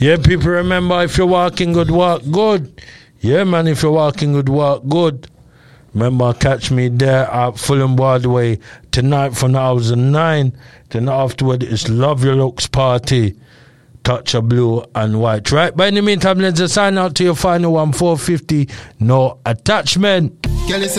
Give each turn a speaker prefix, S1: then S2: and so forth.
S1: Yeah, people, remember, if you're walking good, walk good. Yeah, man, if you're walking good, walk good. Remember, catch me there at Fulham Broadway tonight from the hours of 9. Then afterward, it's Love Your Looks Party. Touch of blue and white. Right, but in the meantime, let's just sign out to your final one, 450. No attachment.